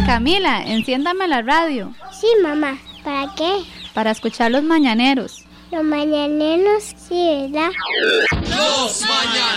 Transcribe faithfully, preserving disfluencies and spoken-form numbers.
Camila, enciéndame la radio. Sí, mamá. ¿Para qué? Para escuchar los mañaneros. Los mañaneros, sí, ¿verdad? Los mañaneros.